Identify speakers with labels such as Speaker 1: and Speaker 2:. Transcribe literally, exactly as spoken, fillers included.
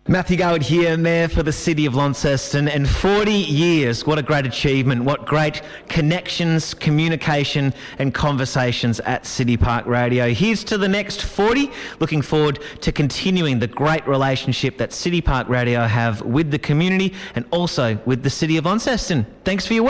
Speaker 1: Matthew Garwood here, Mayor for the City of Launceston, and forty years, what a great achievement, what great connections, communication and conversations at City Park Radio. Here's to the next forty, looking forward to continuing the great relationship that City Park Radio have with the community and also with the City of Launceston. Thanks for your work.